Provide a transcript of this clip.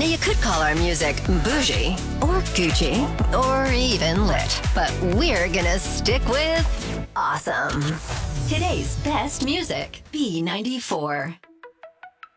Now, you could call our music bougie, or Gucci, or even lit, but we're gonna stick with awesome. Today's best music, B94.